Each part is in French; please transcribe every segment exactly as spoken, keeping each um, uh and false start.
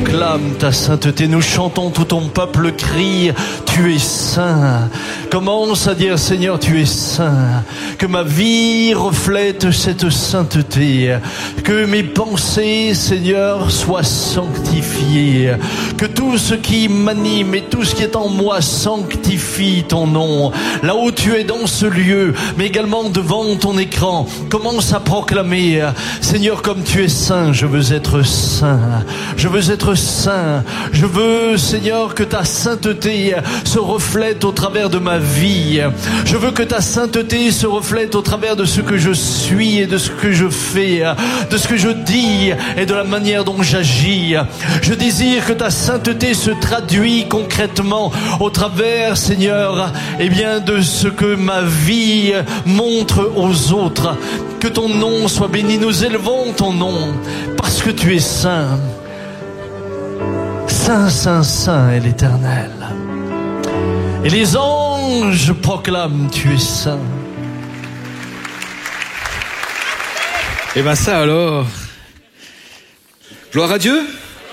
proclame ta sainteté. Nous chantons, tout ton peuple crie, tu es saint. Commence à dire, Seigneur, tu es saint. Que ma vie reflète cette sainteté. Que mes pensées, Seigneur, soient sanctifiées. Que tout ce qui m'anime et tout ce qui est en moi sanctifie ton nom. Là où tu es dans ce lieu, mais également devant ton écran, commence à proclamer, Seigneur, comme tu es saint, je veux être saint. Je veux être saint. Je veux, Seigneur, que ta sainteté se reflète au travers de ma vie. Je veux que ta sainteté se reflète au travers de ce que je suis et de ce que je fais, de ce que je dis et de la manière dont j'agis. Je désire que ta sainteté se traduise concrètement au travers, Seigneur, eh bien, de ce que ma vie montre aux autres. Que ton nom soit béni. Nous élevons ton nom parce que tu es saint. Saint, saint, saint est l'Éternel. Et les anges proclament, tu es saint. Et bien ça alors, gloire à Dieu.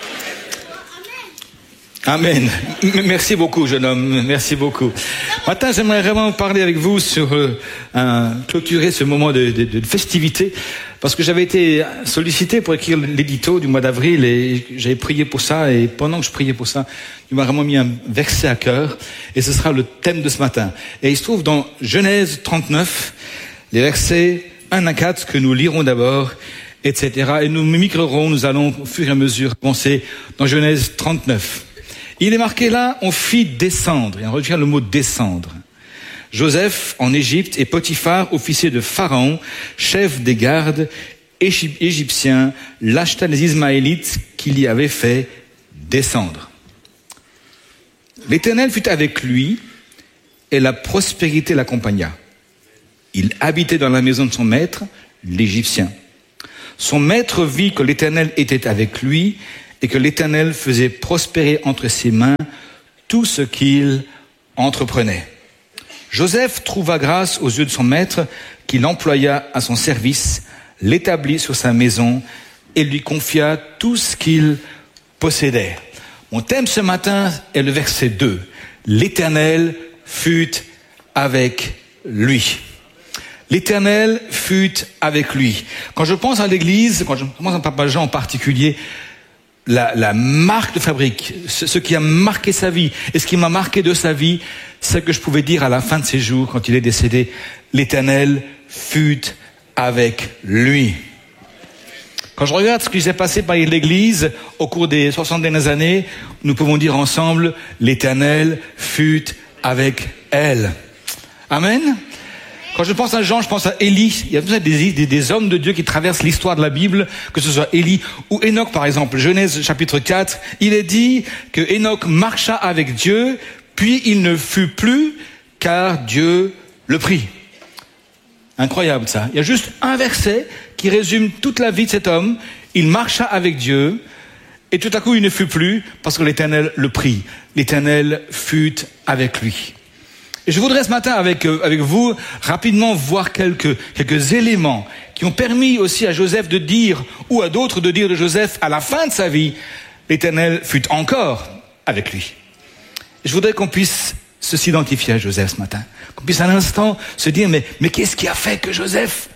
Amen. M- merci beaucoup, jeune homme. Merci beaucoup. Matin, j'aimerais vraiment parler avec vous sur euh, un, clôturer ce moment de, de, de festivité, parce que j'avais été sollicité pour écrire l'édito du mois d'avril et j'avais prié pour ça. Et pendant que je priais pour ça, il m'a vraiment mis un verset à cœur et ce sera le thème de ce matin. Et il se trouve dans Genèse trente-neuf, les versets un à quatre que nous lirons d'abord, et cetera. Et nous mimiquerons, nous allons au fur et à mesure avancer dans Genèse trente-neuf. Il est marqué là, on fit descendre, et on retient le mot descendre, Joseph en Égypte et Potiphar, officier de Pharaon, chef des gardes égyptiens, l'acheta les Ismaélites qu'il y avait fait descendre. L'Éternel fut avec lui et la prospérité l'accompagna. Il habitait dans la maison de son maître, l'Égyptien. Son maître vit que l'Éternel était avec lui et que l'Éternel faisait prospérer entre ses mains tout ce qu'il entreprenait. Joseph trouva grâce aux yeux de son maître, qui l'employa à son service, l'établit sur sa maison et lui confia tout ce qu'il possédait. Mon thème ce matin est le verset deux. L'Éternel fut avec lui. L'Éternel fut avec lui. Quand je pense à l'Église, quand je pense à Papa Jean en particulier, La, la marque de fabrique, ce, ce qui a marqué sa vie, et ce qui m'a marqué de sa vie, c'est que je pouvais dire à la fin de ses jours, quand il est décédé, l'Éternel fut avec lui. Quand je regarde ce qui s'est passé par l'Église au cours des soixante dernières années, nous pouvons dire ensemble, l'Éternel fut avec elle. Amen. Quand je pense à Jean, je pense à Élie. Il y a des, des, des hommes de Dieu qui traversent l'histoire de la Bible, que ce soit Élie ou Enoch par exemple. Genèse chapitre quatre, il est dit que Enoch marcha avec Dieu, puis il ne fut plus, car Dieu le prit. Incroyable ça. Il y a juste un verset qui résume toute la vie de cet homme. Il marcha avec Dieu, et tout à coup il ne fut plus, parce que l'Éternel le prit. L'Éternel fut avec lui. Et je voudrais ce matin avec euh, avec vous rapidement voir quelques quelques éléments qui ont permis aussi à Joseph de dire, ou à d'autres de dire de Joseph à la fin de sa vie, l'Éternel fut encore avec lui. Et je voudrais qu'on puisse se s'identifier à Joseph ce matin, qu'on puisse à l'instant se dire mais mais qu'est-ce qui a fait que Joseph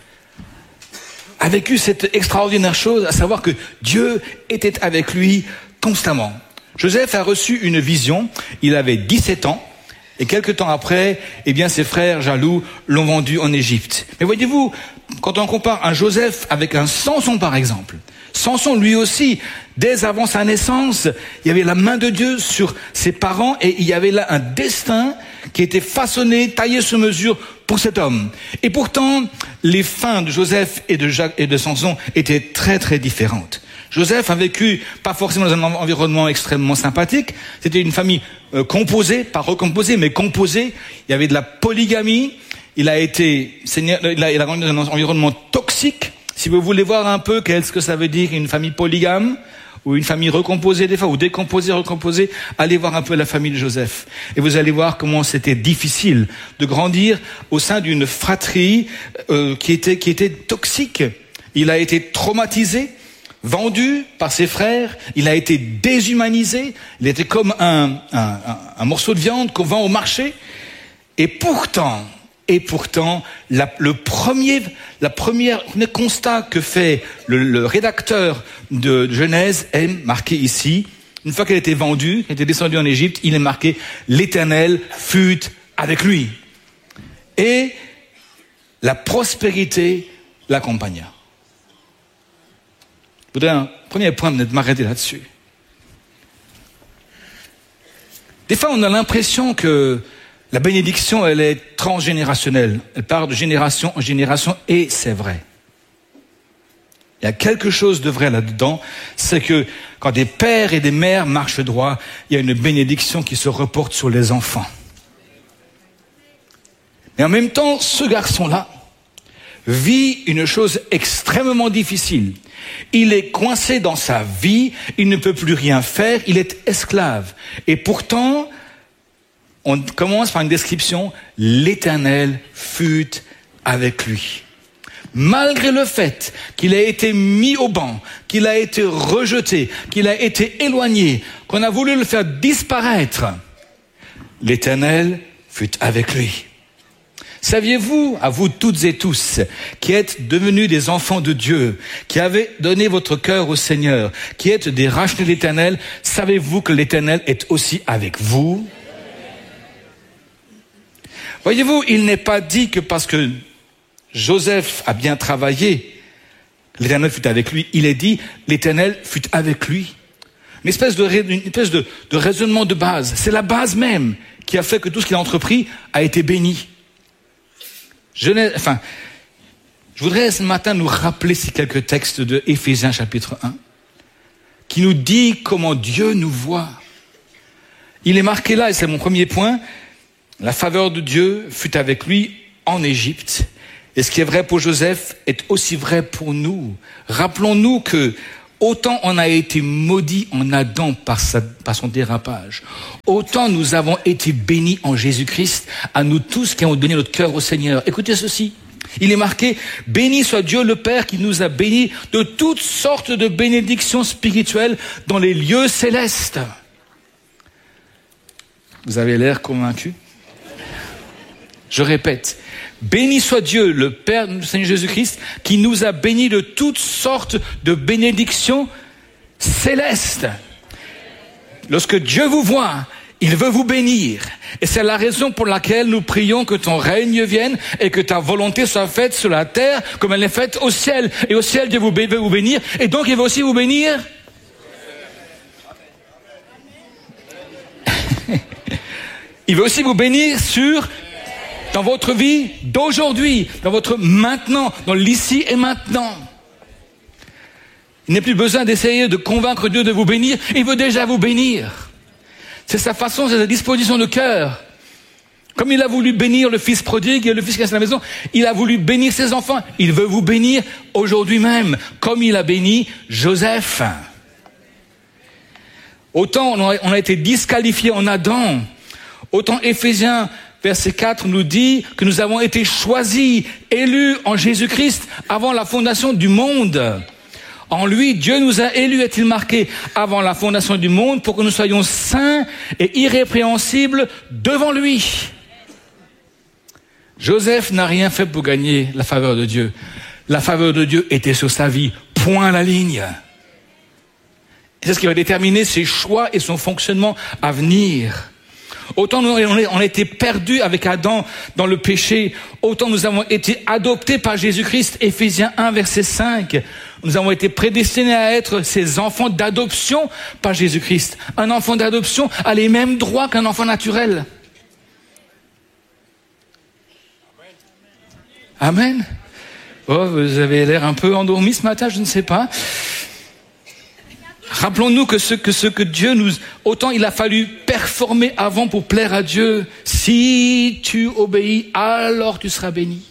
a vécu cette extraordinaire chose, à savoir que Dieu était avec lui constamment. Joseph a reçu une vision, il avait dix-sept ans. Et quelque temps après, eh bien, ses frères jaloux l'ont vendu en Égypte. Mais voyez-vous, quand on compare un Joseph avec un Samson, par exemple, Samson, lui aussi, dès avant sa naissance, il y avait la main de Dieu sur ses parents et il y avait là un destin qui était façonné, taillé sur mesure pour cet homme. Et pourtant, les fins de Joseph et de, Jacques et de Samson étaient très, très différentes. Joseph a vécu, pas forcément dans un environnement extrêmement sympathique. C'était une famille euh, composée, pas recomposée, mais composée. Il y avait de la polygamie. Il a été, il a, il a grandi dans un environnement toxique. Si vous voulez voir un peu qu'est-ce que ça veut dire une famille polygame, ou une famille recomposée des fois, ou décomposée, recomposée, allez voir un peu la famille de Joseph. Et vous allez voir comment c'était difficile de grandir au sein d'une fratrie euh, qui était, qui était toxique. Il a été traumatisé. vendu par ses frères, il a été déshumanisé, il était comme un, un, un, un morceau de viande qu'on vend au marché. Et pourtant, et pourtant, la, le premier, la première, le constat que fait le, le rédacteur de Genèse est marqué ici. Une fois qu'elle a été vendue, qu'elle était descendue en Égypte, il est marqué « L'Éternel fut avec lui ». Et la prospérité l'accompagna. Je voudrais un premier point de m'arrêter là-dessus. Des fois, on a l'impression que la bénédiction, elle est transgénérationnelle. Elle part de génération en génération, et c'est vrai. Il y a quelque chose de vrai là-dedans, c'est que quand des pères et des mères marchent droit, il y a une bénédiction qui se reporte sur les enfants. Mais en même temps, ce garçon-là vit une chose extrêmement difficile. Il est coincé dans sa vie, il ne peut plus rien faire, il est esclave. Et pourtant, on commence par une description, l'Éternel fut avec lui. Malgré le fait qu'il a été mis au banc, qu'il a été rejeté, qu'il a été éloigné, qu'on a voulu le faire disparaître, l'Éternel fut avec lui. Saviez-vous, à vous toutes et tous, qui êtes devenus des enfants de Dieu, qui avez donné votre cœur au Seigneur, qui êtes des rachetés de l'Éternel, savez-vous que l'Éternel est aussi avec vous? Voyez-vous, il n'est pas dit que parce que Joseph a bien travaillé, l'Éternel fut avec lui. Il est dit, l'Éternel fut avec lui. Une espèce de, une espèce de, de raisonnement de base. C'est la base même qui a fait que tout ce qu'il a entrepris a été béni. Je, n'ai, enfin, je voudrais ce matin nous rappeler ces quelques textes de Éphésiens chapitre un, qui nous dit comment Dieu nous voit. Il est marqué là, et c'est mon premier point, la faveur de Dieu fut avec lui en Égypte. Et ce qui est vrai pour Joseph est aussi vrai pour nous. Rappelons-nous que autant on a été maudit en Adam par, sa, par son dérapage, autant nous avons été bénis en Jésus-Christ, à nous tous qui avons donné notre cœur au Seigneur. Écoutez ceci, il est marqué « Béni soit Dieu le Père qui nous a bénis de toutes sortes de bénédictions spirituelles dans les lieux célestes. » Vous avez l'air convaincu? Je répète, béni soit Dieu, le Père du Seigneur Jésus-Christ, qui nous a bénis de toutes sortes de bénédictions célestes. Lorsque Dieu vous voit, il veut vous bénir. Et c'est la raison pour laquelle nous prions que ton règne vienne et que ta volonté soit faite sur la terre comme elle est faite au ciel. Et au ciel, Dieu vous veut vous bénir. Et donc, il veut aussi vous bénir. Il veut aussi vous bénir sur... dans votre vie d'aujourd'hui, dans votre maintenant, dans l'ici et maintenant. Il n'est plus besoin d'essayer de convaincre Dieu de vous bénir, il veut déjà vous bénir. C'est sa façon, c'est sa disposition de cœur. Comme il a voulu bénir le fils prodigue et le fils qui reste à la maison, il a voulu bénir ses enfants. Il veut vous bénir aujourd'hui même, comme il a béni Joseph. Autant on a été disqualifié en Adam, autant Éphésiens verset quatre nous dit que nous avons été choisis, élus en Jésus-Christ avant la fondation du monde. En lui, Dieu nous a élus, est-il marqué, avant la fondation du monde, pour que nous soyons saints et irrépréhensibles devant lui. Joseph n'a rien fait pour gagner la faveur de Dieu. La faveur de Dieu était sur sa vie. Point à la ligne. Et c'est ce qui va déterminer ses choix et son fonctionnement à venir. Autant nous, on a été perdus avec Adam dans le péché, autant nous avons été adoptés par Jésus-Christ, Éphésiens un, verset cinq. Nous avons été prédestinés à être ces enfants d'adoption par Jésus-Christ. Un enfant d'adoption a les mêmes droits qu'un enfant naturel. Amen. Oh, vous avez l'air un peu endormi ce matin, je ne sais pas. Rappelons-nous que ce, que ce que Dieu nous... autant il a fallu performer avant pour plaire à Dieu. Si tu obéis, alors tu seras béni.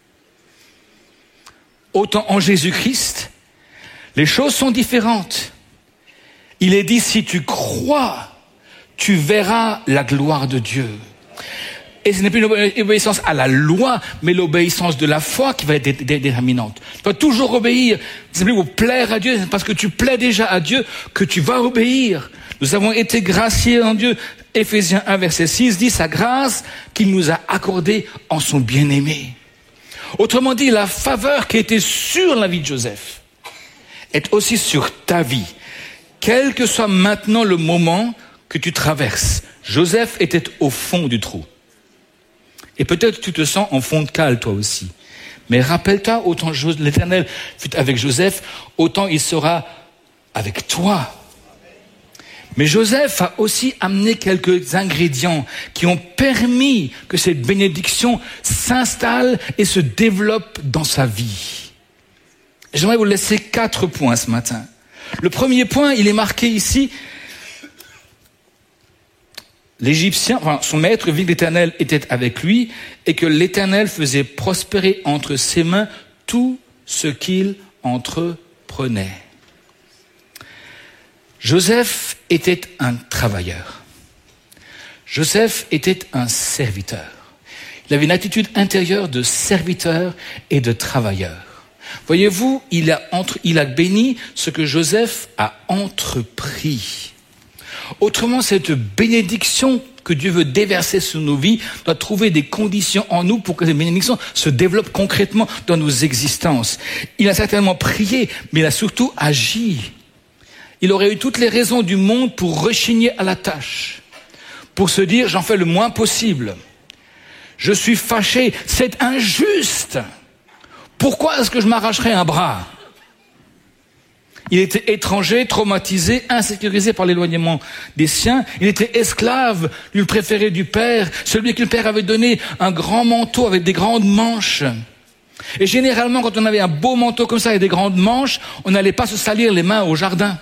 Autant en Jésus-Christ, les choses sont différentes. Il est dit, si tu crois, tu verras la gloire de Dieu. Et ce n'est plus l'obéissance à la loi, mais l'obéissance de la foi qui va être dé- dé- déterminante. Tu vas toujours obéir. Ce n'est plus pour plaire à Dieu, c'est parce que tu plais déjà à Dieu que tu vas obéir. Nous avons été graciés en Dieu. Éphésiens un, verset six dit sa grâce qu'il nous a accordée en son bien-aimé. Autrement dit, la faveur qui était sur la vie de Joseph est aussi sur ta vie. Quel que soit maintenant le moment que tu traverses, Joseph était au fond du trou. Et peut-être tu te sens en fond de cale toi aussi. Mais rappelle-toi, autant l'Éternel fut avec Joseph, autant il sera avec toi. Mais Joseph a aussi amené quelques ingrédients qui ont permis que cette bénédiction s'installe et se développe dans sa vie. J'aimerais vous laisser quatre points ce matin. Le premier point, il est marqué ici. L'Égyptien, enfin, son maître vit que l'Éternel était avec lui et que l'Éternel faisait prospérer entre ses mains tout ce qu'il entreprenait. Joseph était un travailleur. Joseph était un serviteur. Il avait une attitude intérieure de serviteur et de travailleur. Voyez-vous, il a, entre, il a béni ce que Joseph a entrepris. Autrement, cette bénédiction que Dieu veut déverser sur nos vies doit trouver des conditions en nous pour que cette bénédiction se développe concrètement dans nos existences. Il a certainement prié, mais il a surtout agi. Il aurait eu toutes les raisons du monde pour rechigner à la tâche, pour se dire j'en fais le moins possible. Je suis fâché, c'est injuste. Pourquoi est-ce que je m'arracherais un bras? Il était étranger, traumatisé, insécurisé par l'éloignement des siens. Il était esclave, lui le préféré du père, celui que le père avait donné un grand manteau avec des grandes manches. Et généralement, quand on avait un beau manteau comme ça et des grandes manches, on n'allait pas se salir les mains au jardin.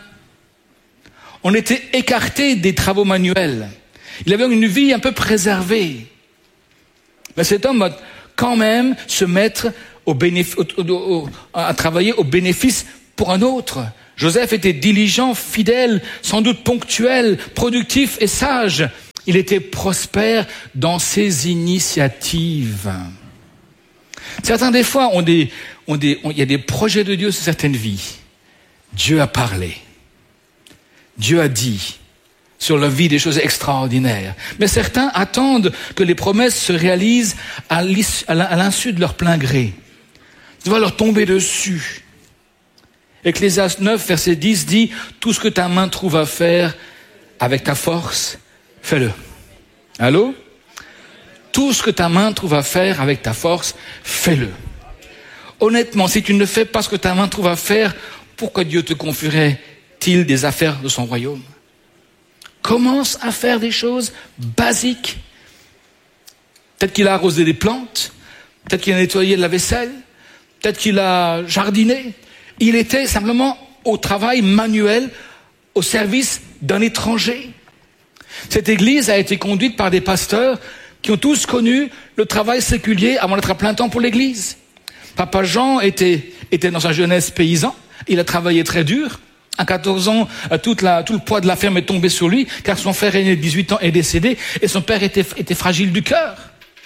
On était écarté des travaux manuels. Il avait une vie un peu préservée. Mais cet homme va quand même se mettre au bénéfice, au, au, au, à travailler au bénéfice pour un autre. Joseph était diligent, fidèle, sans doute ponctuel, productif et sage. Il était prospère dans ses initiatives. Certains des fois ont des, ont des, ont, il y a des projets de Dieu sur certaines vies. Dieu a parlé. Dieu a dit sur leur vie des choses extraordinaires. Mais certains attendent que les promesses se réalisent à l'insu de leur plein gré. Ça va leur tomber dessus. Ecclésiaste neuf, verset dix dit « Tout ce que ta main trouve à faire avec ta force, fais-le. » Allô? Tout ce que ta main trouve à faire avec ta force, fais-le. Honnêtement, si tu ne fais pas ce que ta main trouve à faire, pourquoi Dieu te confierait-il des affaires de son royaume? Commence à faire des choses basiques. Peut-être qu'il a arrosé des plantes, peut-être qu'il a nettoyé la vaisselle, peut-être qu'il a jardiné. Il était simplement au travail manuel, au service d'un étranger. Cette église a été conduite par des pasteurs qui ont tous connu le travail séculier avant d'être à plein temps pour l'église. Papa Jean était, était dans sa jeunesse paysan, il a travaillé très dur. À quatorze ans, toute la, tout le poids de la ferme est tombé sur lui, car son frère aîné de dix-huit ans est décédé, et son père était, était fragile du cœur.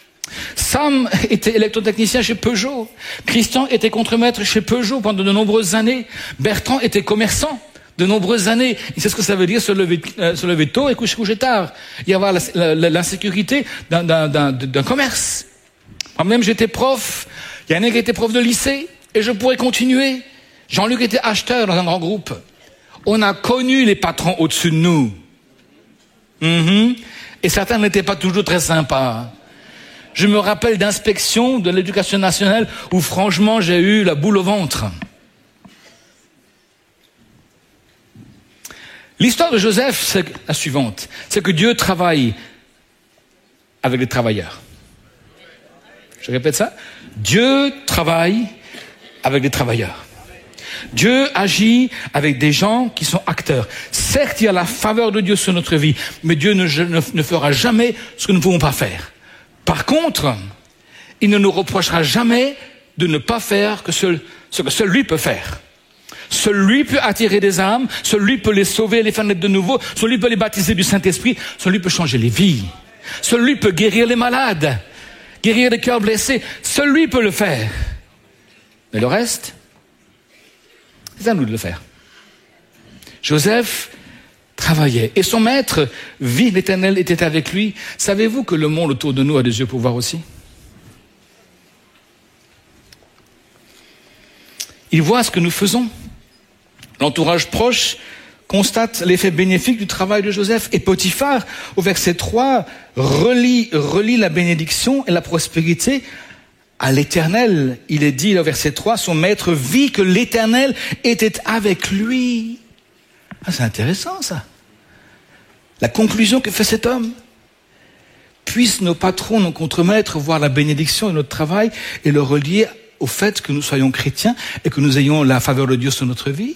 Sam était électrotechnicien chez Peugeot. Christian était contremaître chez Peugeot pendant de nombreuses années. Bertrand était commerçant de nombreuses années. Il sait ce que ça veut dire se lever, euh, se lever tôt et coucher, coucher tard. Il y avoir la, la, l'insécurité d'un, d'un, d'un, d'un commerce. Moi-même, j'étais prof. Yannick était prof de lycée. Et je pourrais continuer. Jean-Luc était acheteur dans un grand groupe. On a connu les patrons au-dessus de nous. Mm-hmm. Et certains n'étaient pas toujours très sympas. Je me rappelle d'inspections de l'éducation nationale où franchement j'ai eu la boule au ventre. L'histoire de Joseph, c'est la suivante. C'est que Dieu travaille avec les travailleurs. Je répète ça. Dieu travaille avec les travailleurs. Dieu agit avec des gens qui sont acteurs. Certes, il y a la faveur de Dieu sur notre vie, mais Dieu ne, ne, ne fera jamais ce que nous ne pouvons pas faire. Par contre, il ne nous reprochera jamais de ne pas faire que seul, ce que seul lui peut faire. Seul lui peut attirer des âmes, seul lui peut les sauver, les faire naître de nouveau, seul lui peut les baptiser du Saint-Esprit, seul lui peut changer les vies. Celui peut guérir les malades, guérir les cœurs blessés. Celui peut le faire. Mais le reste, c'est à nous de le faire. Joseph travaillait et son maître, vie l'Éternel, était avec lui. Savez-vous que le monde autour de nous a des yeux pour voir aussi? Il voit ce que nous faisons. L'entourage proche constate l'effet bénéfique du travail de Joseph. Et Potiphar, au verset trois, relie, relie la bénédiction et la prospérité à l'Éternel. Il est dit au verset trois, son maître vit que l'Éternel était avec lui. Ah, c'est intéressant ça. La conclusion que fait cet homme. Puissent nos patrons, nos contremaîtres voir la bénédiction de notre travail et le relier au fait que nous soyons chrétiens et que nous ayons la faveur de Dieu sur notre vie.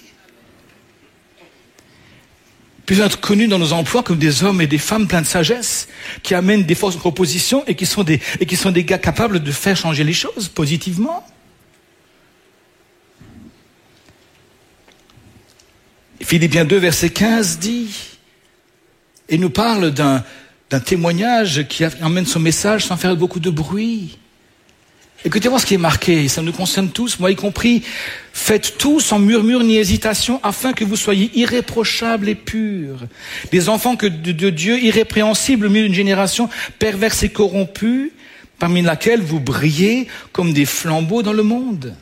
Puis être connus dans nos emplois comme des hommes et des femmes pleins de sagesse, qui amènent des forces de proposition et qui sont des, et qui sont des gars capables de faire changer les choses positivement. Philippiens deux, verset quinze dit, et nous parle d'un, d'un témoignage qui emmène son message sans faire beaucoup de bruit. Écoutez-moi ce qui est marqué, ça nous concerne tous, moi y compris. Faites tout sans murmure ni hésitation, afin que vous soyez irréprochables et purs. Des enfants que de, de Dieu, irrépréhensibles au milieu d'une génération perverse et corrompue, parmi laquelle vous brillez comme des flambeaux dans le monde.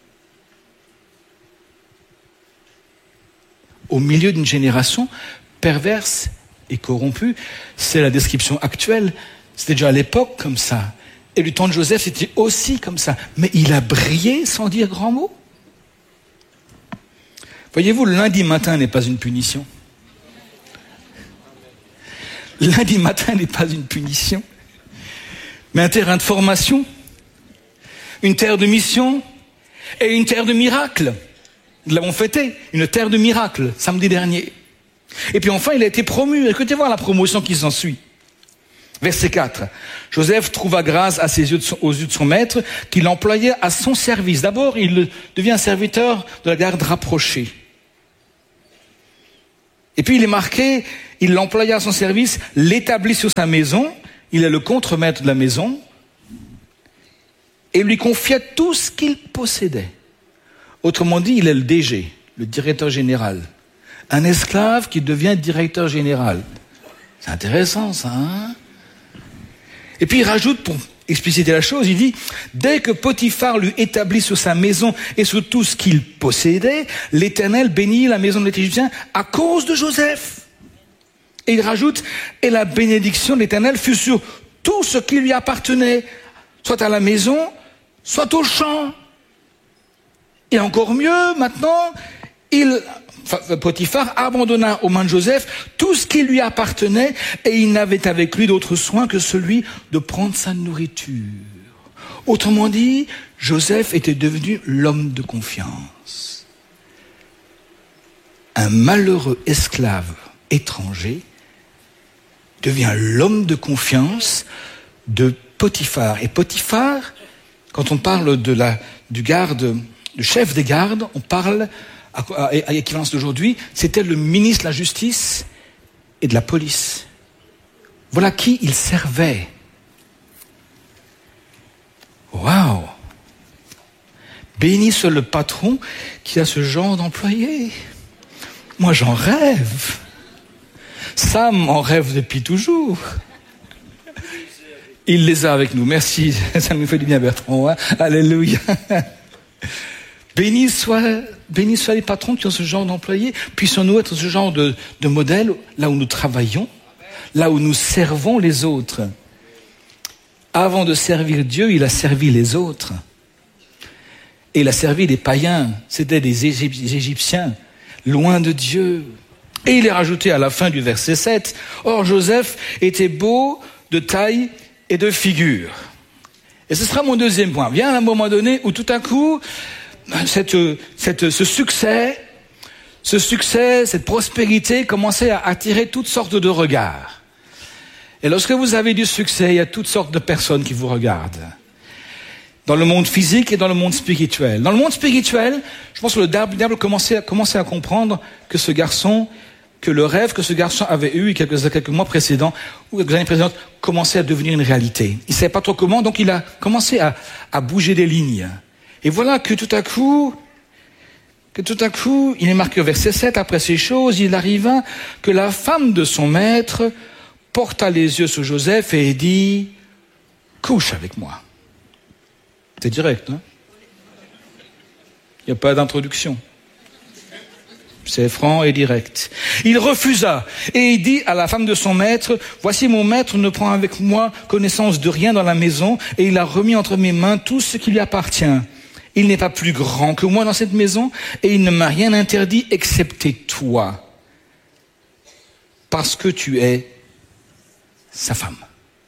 Au milieu d'une génération perverse et corrompue, c'est la description actuelle. C'était déjà à l'époque comme ça. Et du temps de Joseph, c'était aussi comme ça. Mais il a brillé sans dire grand mot. Voyez-vous, le lundi matin n'est pas une punition. Le lundi matin n'est pas une punition, mais un terrain de formation, une terre de mission et une terre de miracle. Nous l'avons fêté, une terre de miracle, samedi dernier. Et puis enfin, il a été promu. Écoutez voir la promotion qui s'ensuit. Verset quatre. Joseph trouva grâce à ses yeux de son, aux yeux de son maître, qui l'employait à son service. D'abord, il devient un serviteur de la garde rapprochée. Et puis il est marqué, il l'employa à son service, l'établit sur sa maison, il est le contremaître de la maison, et lui confia tout ce qu'il possédait. Autrement dit, il est le D G, le directeur général. Un esclave qui devient directeur général. C'est intéressant ça, hein? Et puis il rajoute, pour expliciter la chose, il dit, dès que Potiphar lui établit sur sa maison et sur tout ce qu'il possédait, l'Éternel bénit la maison de l'Égyptien à cause de Joseph. Et il rajoute, et la bénédiction de l'Éternel fut sur tout ce qui lui appartenait, soit à la maison, soit au champ. Et encore mieux, maintenant, il... Potiphar abandonna aux mains de Joseph tout ce qui lui appartenait et il n'avait avec lui d'autre soin que celui de prendre sa nourriture. Autrement dit, Joseph était devenu l'homme de confiance. Un malheureux esclave étranger devient l'homme de confiance de Potiphar. Et Potiphar, quand on parle de la, du garde, du chef des gardes, on parle à l'équivalence d'aujourd'hui, c'était le ministre de la Justice et de la Police. Voilà qui il servait. Waouh! Béni soit le patron qui a ce genre d'employé. Moi, j'en rêve. Sam en rêve depuis toujours. Il les a avec nous. Merci. Ça nous fait du bien, Bertrand. Hein? Alléluia. Béni soit, béni soit les patrons qui ont ce genre d'employés. Puissons-nous être ce genre de, de modèle là où nous travaillons, là où nous servons les autres. Avant de servir Dieu, il a servi les autres. Et il a servi les païens. C'était des Égyptiens, loin de Dieu. Et il est rajouté à la fin du verset sept. Or, Joseph était beau de taille et de figure. Et ce sera mon deuxième point. Vient à un moment donné où tout à coup, Cette, cette, ce succès, ce succès, cette prospérité commençait à attirer toutes sortes de regards. Et lorsque vous avez du succès, il y a toutes sortes de personnes qui vous regardent. Dans le monde physique et dans le monde spirituel. Dans le monde spirituel, je pense que le diable commençait à, commençait à comprendre que ce garçon, que le rêve que ce garçon avait eu quelques, quelques mois précédents, ou quelques années précédentes, commençait à devenir une réalité. Il ne savait pas trop comment, donc il a commencé à, à bouger des lignes. Et voilà que tout à coup, que tout à coup, il est marqué au verset sept, après ces choses, il arriva que la femme de son maître porta les yeux sur Joseph et dit, couche avec moi. C'est direct, hein? Il n'y a pas d'introduction. C'est franc et direct. Il refusa et il dit à la femme de son maître, voici mon maître ne prend avec moi connaissance de rien dans la maison et il a remis entre mes mains tout ce qui lui appartient. Il n'est pas plus grand que moi dans cette maison et il ne m'a rien interdit excepté toi, parce que tu es sa femme.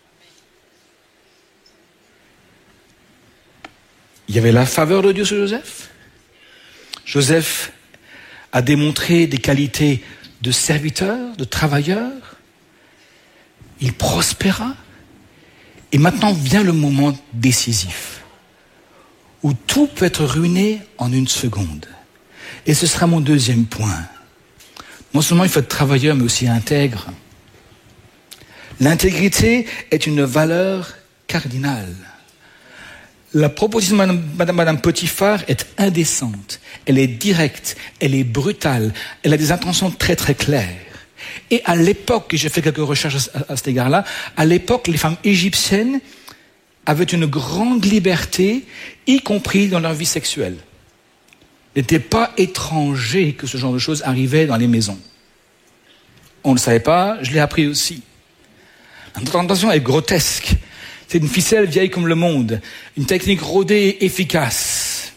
Il y avait la faveur de Dieu sur Joseph. Joseph a démontré des qualités de serviteur, de travailleur. Il prospéra. Et maintenant vient le moment décisif, où tout peut être ruiné en une seconde. Et ce sera mon deuxième point. Non seulement il faut être travailleur, mais aussi intègre. L'intégrité est une valeur cardinale. La proposition de Madame, Madame, Madame Potiphar est indécente, elle est directe, elle est brutale, elle a des intentions très très claires. Et à l'époque, j'ai fait quelques recherches à, à cet égard-là, à l'époque, les femmes égyptiennes avaient une grande liberté, y compris dans leur vie sexuelle. Il n'était pas étranger que ce genre de choses arrivait dans les maisons. On ne le savait pas, je l'ai appris aussi. La tentation est grotesque. C'est une ficelle vieille comme le monde, une technique rodée et efficace.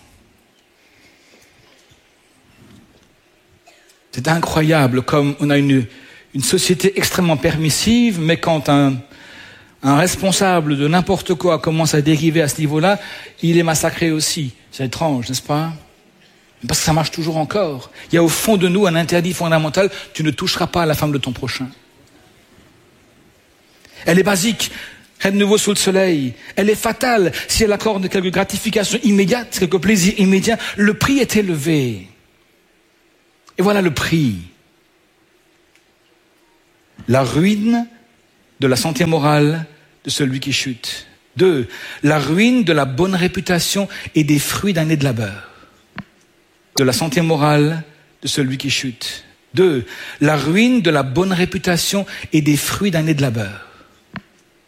C'est incroyable comme on a une, une société extrêmement permissive, mais quand un, un responsable de n'importe quoi commence à dériver à ce niveau-là, il est massacré aussi. C'est étrange, n'est-ce pas? Parce que ça marche toujours encore. Il y a au fond de nous un interdit fondamental, tu ne toucheras pas à la femme de ton prochain. Elle est basique. Rien de nouveau sous le soleil. Elle est fatale si elle accorde quelques gratifications immédiates, quelques plaisirs immédiats. Le prix est élevé. Et voilà le prix. La ruine de la santé morale de celui qui chute. Deux, la ruine de la bonne réputation et des fruits d'années de labeur. De la santé morale de celui qui chute. Deux, la ruine de la bonne réputation et des fruits d'années de labeur.